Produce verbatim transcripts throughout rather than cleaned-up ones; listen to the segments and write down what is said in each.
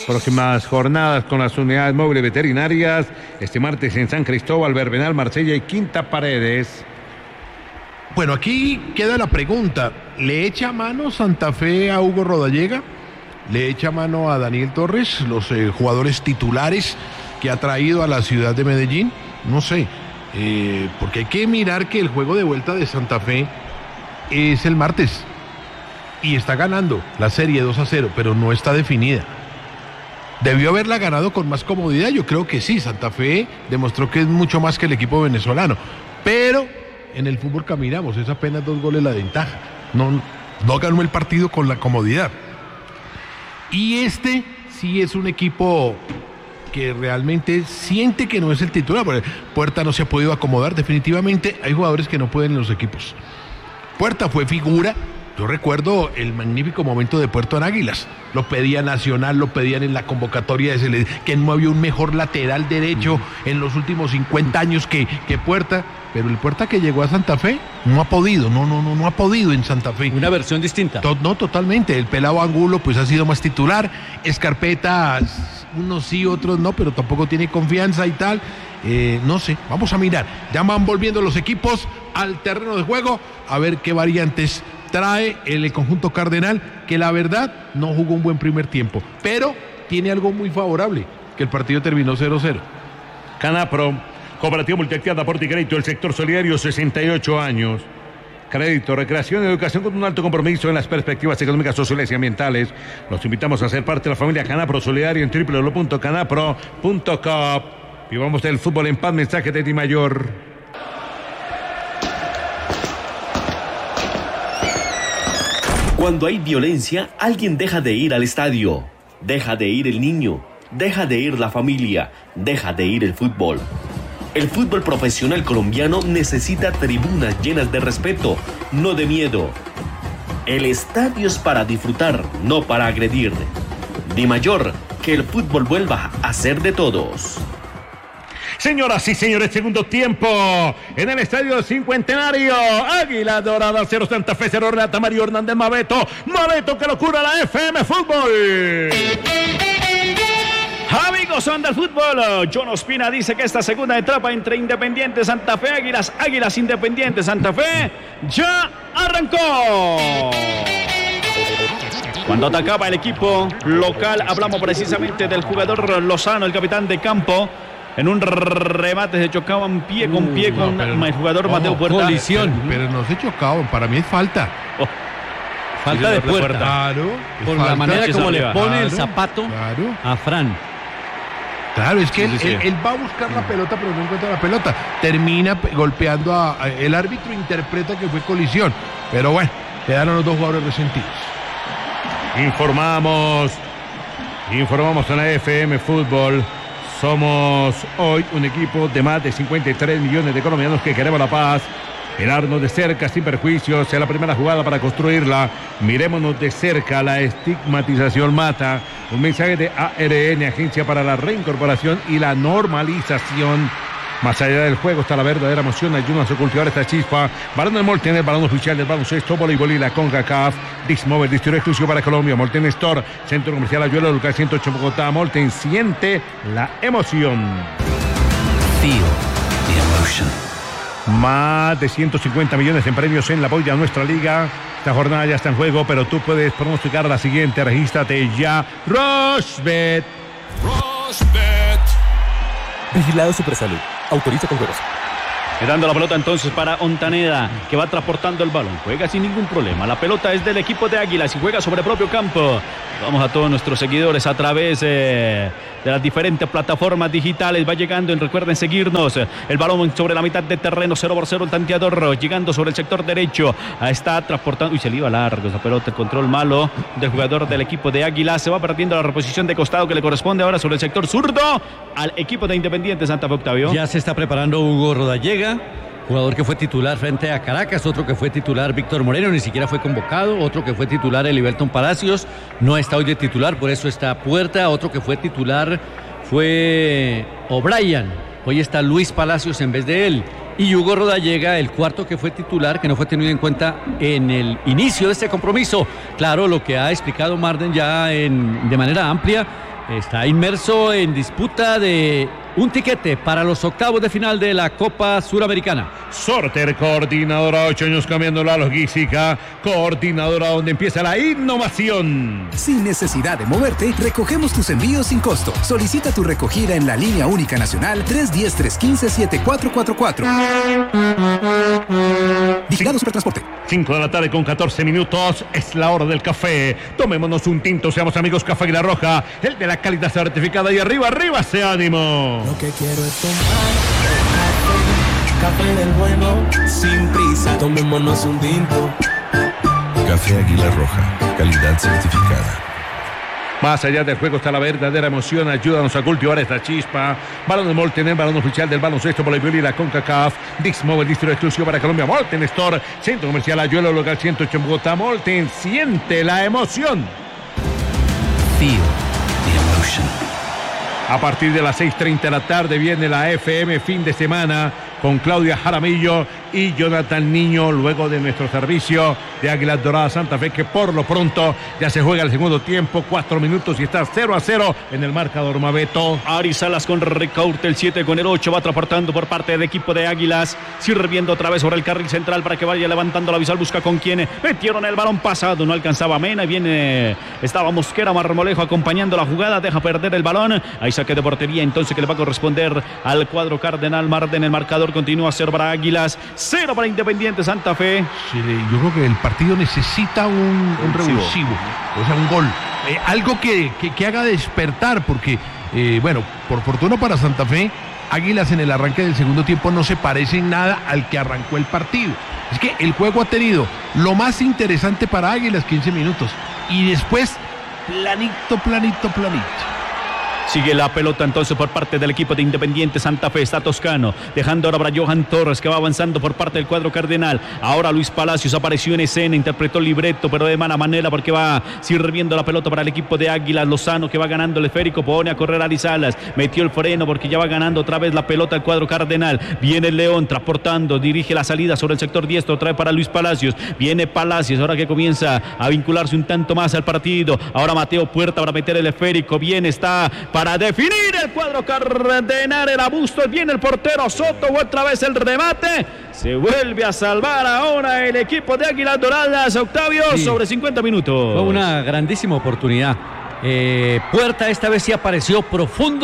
Próximas jornadas con las unidades móviles veterinarias. Este martes en San Cristóbal, Verbenal, Marsella y Quinta Paredes. Bueno, aquí queda la pregunta. ¿Le echa mano Santa Fe a Hugo Rodallega? ¿Le echa mano a Daniel Torres, los eh, jugadores titulares que ha traído a la ciudad de Medellín? No sé, eh, porque hay que mirar que el juego de vuelta de Santa Fe es el martes y está ganando la serie dos a cero, pero no está definida. ¿Debió haberla ganado con más comodidad? Yo creo que sí. Santa Fe demostró que es mucho más que el equipo venezolano, pero en el fútbol caminamos, es apenas dos goles la ventaja. No, no ganó el partido con la comodidad. Y este sí es un equipo que realmente siente que no es el titular, porque Puerta no se ha podido acomodar. Definitivamente hay jugadores que no pueden en los equipos. Puerta fue figura. Yo recuerdo el magnífico momento de Puerto en Águilas. Lo pedía Nacional, lo pedían en la convocatoria de selección, que no había un mejor lateral derecho en los últimos cincuenta años que, que Puerta. Pero el Puerta que llegó a Santa Fe no ha podido, no, no, no, no ha podido en Santa Fe. Una versión distinta. To, no, totalmente. El pelado Angulo pues ha sido más titular. Escarpeta, unos sí, otros no, pero tampoco tiene confianza y tal. Eh, no sé, vamos a mirar. Ya van volviendo los equipos al terreno de juego a ver qué variantes trae el conjunto cardenal, que la verdad no jugó un buen primer tiempo, pero tiene algo muy favorable, que el partido terminó cero cero. Canapro, Cooperativa Multiactiva, Aporte y Crédito, el sector solidario, sesenta y ocho años. Crédito, recreación y educación con un alto compromiso en las perspectivas económicas, sociales y ambientales. Los invitamos a ser parte de la familia Canapro Solidario en doble u doble u doble u punto canapro punto com. Vivamos el fútbol en paz, mensaje de Di Mayor. Cuando hay violencia, alguien deja de ir al estadio. Deja de ir el niño. Deja de ir la familia. Deja de ir el fútbol. El fútbol profesional colombiano necesita tribunas llenas de respeto, no de miedo. El estadio es para disfrutar, no para agredir. Di Mayor, que el fútbol vuelva a ser de todos. Señoras y señores, segundo tiempo en el Estadio Cincuentenario. Águila Dorada cero, Santa Fe cero, relata Mario Hernández Mabeto. Mabeto, que locura la F M Fútbol. Amigos, son del fútbol. John Ospina dice que esta segunda etapa entre Independiente Santa Fe, Águilas, Águilas Independiente Santa Fe, ya arrancó. Cuando atacaba el equipo local, hablamos precisamente del jugador Lozano, el capitán de campo. En un remate se chocaban pie con pie uh, con no, el jugador Mateo oh, Puerta. Colisión. Pero, pero no se chocaban, para mí es falta. Oh. Falta de Puerta. Puerta. Claro. Por falta. la manera como le pone claro, el zapato claro. a Fran. Claro, es que él, él, él va a buscar la pelota, pero no encuentra la pelota. Termina golpeando a, a... El árbitro interpreta que fue colisión. Pero bueno, quedaron los dos jugadores resentidos. Informamos. Informamos en la F M Fútbol. Somos hoy un equipo de más de cincuenta y tres millones de colombianos que queremos la paz. Mirarnos de cerca sin perjuicios, es la primera jugada para construirla. Mirémonos de cerca, la estigmatización mata. Un mensaje de A R N, Agencia para la Reincorporación y la Normalización. Más allá del juego está la verdadera emoción. Ayúdanos a cultivar esta chispa. Balón del Molten, el balón oficial del baloncesto, voleibol y la CONCACAF. Dixmobil, distribuidor exclusivo para Colombia. Molten Store, Centro Comercial Ayuela, local ciento ocho Bogotá. Molten, siente la emoción. Feel the emotion. Más de ciento cincuenta millones en premios en la boya de nuestra liga. Esta jornada ya está en juego, pero tú puedes pronosticar la siguiente. Regístrate ya. Rochbet. Rochbet. Vigilado Supersalud. Autoriza con juegos. Dando la pelota entonces para Ontaneda, que va transportando el balón. Juega sin ningún problema. La pelota es del equipo de Águilas y juega sobre propio campo. Vamos a todos nuestros seguidores a través eh, de las diferentes plataformas digitales. Va llegando, recuerden seguirnos. El balón sobre la mitad de terreno, cero por cero el tanteador. Llegando sobre el sector derecho. Está transportando. Y se le iba largo esa pelota. El control malo del jugador del equipo de Águilas. Se va perdiendo la reposición de costado que le corresponde ahora sobre el sector zurdo al equipo de Independiente Santa Fe. Octavio. Ya se está preparando Hugo Rodallega, jugador que fue titular frente a Caracas, otro que fue titular Víctor Moreno, ni siquiera fue convocado, otro que fue titular Elivelton Palacios, no está hoy de titular, por eso está Puerta, otro que fue titular fue O'Brien, hoy está Luis Palacios en vez de él, y Hugo Rodallega, el cuarto que fue titular, que no fue tenido en cuenta en el inicio de este compromiso. Claro, lo que ha explicado Marden ya en, de manera amplia, está inmerso en disputa de un tiquete para los octavos de final de la Copa Suramericana. Sorter, coordinadora, ocho años cambiando la logística, coordinadora donde empieza la innovación. Sin necesidad de moverte, recogemos tus envíos sin costo. Solicita tu recogida en la línea única nacional tres uno cero, tres uno cinco, siete cuatro cuatro cuatro. Vigilado Supertransporte. cinco de la tarde con catorce minutos, es la hora del café. Tomémonos un tinto, seamos amigos. Café Águila Roja, el de la calidad certificada. Y arriba, arriba, ese ánimo. Lo que quiero es tomar café del bueno, sin prisa. Tomémonos un tinto. Café Águila Roja, calidad certificada. Más allá del juego está la verdadera emoción. Ayúdanos a cultivar esta chispa. Balón de Molten, el balón oficial del baloncesto voleibol y la CONCACAF. Dix Mobile, distribuidor exclusivo para Colombia. Molten Store, Centro Comercial Ayuelo, local ciento ocho en Bogotá. Molten, siente la emoción. Feel the emotion. A partir de las seis treinta de la tarde viene la F M fin de semana con Claudia Jaramillo y Jonathan Niño, luego de nuestro servicio de Águilas Doradas Santa Fe, que por lo pronto ya se juega el segundo tiempo, cuatro minutos y está cero a cero en el marcador, Mabeto. Ari Salas con Ricaurte, el siete con el ocho, va transportando por parte del equipo de Águilas, sirviendo otra vez sobre el carril central para que vaya levantando la visual, busca con quién, metieron el balón pasado, no alcanzaba Mena, y viene, estaba Mosquera, Marmolejo acompañando la jugada, deja perder el balón, hay saque de portería entonces que le va a corresponder al cuadro cardenal. Marden, el marcador continúa cero para Águilas, cero para Independiente Santa Fe. Sí, yo creo que el partido necesita un, un revulsivo, o sea, un gol, eh, algo que, que, que haga despertar, porque, eh, bueno, por fortuna para Santa Fe, Águilas en el arranque del segundo tiempo no se parece en nada al que arrancó el partido. Es que el juego ha tenido lo más interesante para Águilas, quince minutos, y después planito, planito, planito. Sigue la pelota entonces por parte del equipo de Independiente Santa Fe. Está Toscano, dejando ahora para Johan Torres, que va avanzando por parte del cuadro cardenal. Ahora Luis Palacios apareció en escena, interpretó el libreto, pero de mala manera, porque va sirviendo la pelota para el equipo de Águilas. Lozano, que va ganando el esférico, pone a correr a Ari Salas, metió el freno porque ya va ganando otra vez la pelota el cuadro cardenal. Viene el León transportando, dirige la salida sobre el sector diestro, trae para Luis Palacios. Viene Palacios, ahora que comienza a vincularse un tanto más al partido. Ahora Mateo Puerta para meter el esférico. Bien, está para definir el cuadro cardenal, el abuso, viene el portero Soto, otra vez el remate, se vuelve a salvar ahora el equipo de Águilas Doradas, Octavio, sí, sobre cincuenta minutos. Fue una grandísima oportunidad. eh, Puerta esta vez sí apareció profundo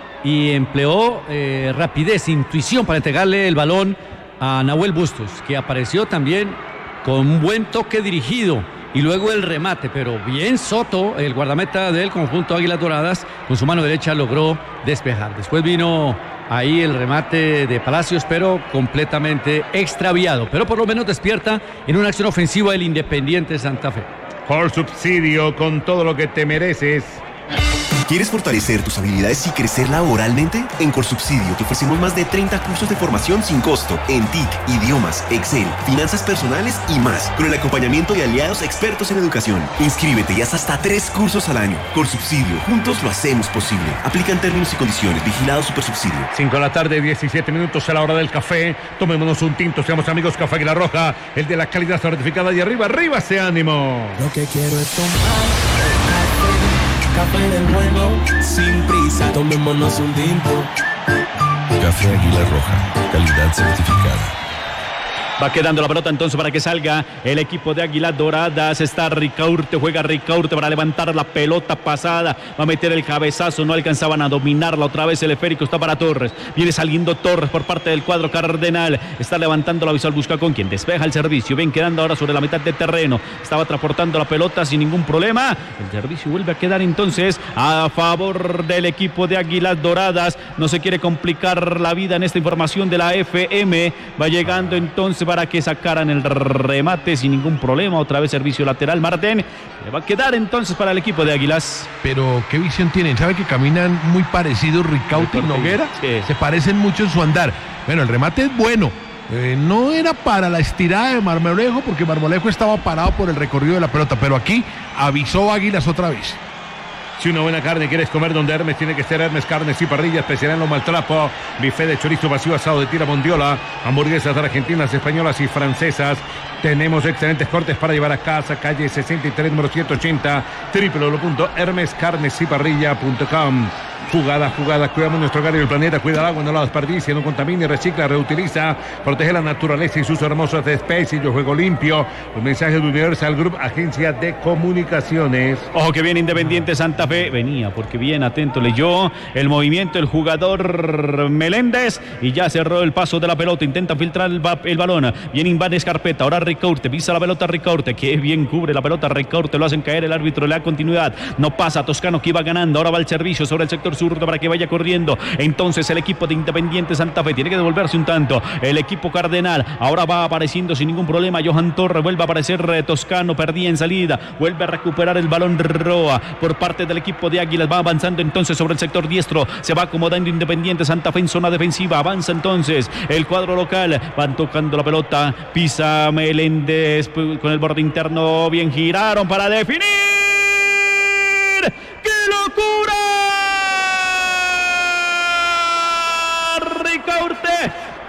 y empleó eh, rapidez, intuición para entregarle el balón a Nahuel Bustos, que apareció también con un buen toque dirigido. Y luego el remate, pero bien Soto, el guardameta del conjunto Águilas Doradas, con su mano derecha logró despejar. Después vino ahí el remate de Palacios, pero completamente extraviado. Pero por lo menos despierta en una acción ofensiva el Independiente Santa Fe. Por subsidio, con todo lo que te mereces. ¿Quieres fortalecer tus habilidades y crecer laboralmente? En Corsubsidio te ofrecemos más de treinta cursos de formación sin costo en T I C, idiomas, Excel, finanzas personales y más, con el acompañamiento de aliados expertos en educación. Inscríbete y haz hasta tres cursos al año. Corsubsidio, juntos lo hacemos posible. Aplican términos y condiciones. Vigilado Supersubsidio. cinco de la tarde, diecisiete minutos a la hora del café. Tomémonos un tinto, seamos amigos. Café Águila Roja, el de la calidad certificada. Y arriba, arriba ese ánimo. Lo que quiero es tomar café del bueno, sin prisa. Tomémonos un tinto. Café Águila Roja, calidad certificada. Va quedando la pelota entonces para que salga el equipo de Águilas Doradas. Está Ricaurte, juega Ricaurte para levantar la pelota pasada. Va a meter el cabezazo, no alcanzaban a dominarla. Otra vez el esférico está para Torres. Viene saliendo Torres por parte del cuadro cardenal. Está levantando la visual, busca con quien despeja el servicio. Ven quedando ahora sobre la mitad del terreno. Estaba transportando la pelota sin ningún problema. El servicio vuelve a quedar entonces a favor del equipo de Águilas Doradas. No se quiere complicar la vida en esta información de la F M. Va llegando entonces para que sacaran el remate sin ningún problema. Otra vez servicio lateral. Martín le va a quedar entonces para el equipo de Águilas. Pero qué visión tienen, ¿sabe que caminan muy parecidos Ricaurte y Noguera? Sí. Se parecen mucho en su andar. Bueno, el remate es bueno. Eh, no era para la estirada de Marmolejo, porque Marmolejo estaba parado por el recorrido de la pelota, pero aquí avisó Águilas otra vez. Si una buena carne quieres comer donde Hermes, tiene que ser Hermes Carnes y Parrilla, especial en lo maltrapo, bife de chorizo vacío, asado de tira mondiola, hamburguesas argentinas, españolas y francesas. Tenemos excelentes cortes para llevar a casa, calle sesenta y tres, número ciento ochenta, doble u doble u doble u punto hermes carnes y parrilla punto com. Jugada, jugada, cuidamos nuestro hogar y el planeta, cuida el agua, no la desperdicia, no contamine, recicla, reutiliza, protege la naturaleza y sus hermosas especies. Yo juego limpio. Un mensaje de Universal Group, agencia de comunicaciones. Ojo que viene Independiente Santa Fe, venía porque bien atento leyó el movimiento el jugador Meléndez y ya cerró el paso de la pelota, intenta filtrar el, ba el balón, viene Iván Escarpeta, ahora Ricaurte, pisa la pelota Ricaurte, que bien cubre la pelota Ricaurte, lo hacen caer, el árbitro le da continuidad, no pasa, Toscano que iba ganando, ahora va el servicio sobre el sector zurdo para que vaya corriendo, entonces el equipo de Independiente Santa Fe tiene que devolverse un tanto, el equipo cardenal, ahora va apareciendo sin ningún problema, Johan Torres, vuelve a aparecer eh, Toscano, perdía en salida, vuelve a recuperar el balón Roa, por parte del equipo de Águilas, va avanzando entonces sobre el sector diestro, se va acomodando Independiente Santa Fe en zona defensiva, avanza entonces el cuadro local, van tocando la pelota, pisa Meléndez con el borde interno, bien giraron para definir, ¡qué locura! Ricaurte